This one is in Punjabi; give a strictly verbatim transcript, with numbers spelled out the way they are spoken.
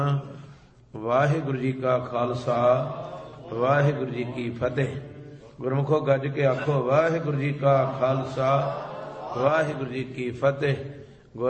ਵਾਹਿਗੁਰੂ ਜੀ ਕਾ ਖਾਲਸਾ ਵਾਹਿਗੁਰੂ ਜੀ ਕੀ ਫਤਿਹ। ਗੁਰਮੁਖੋ ਗੱਜ ਕੇ ਆਖੋ ਵਾਹਿਗੁਰੂ ਜੀ ਕਾ ਖਾਲਸਾ ਵਾਹਿਗੁਰੂ ਜੀ ਕੀ ਫਤਿਹ।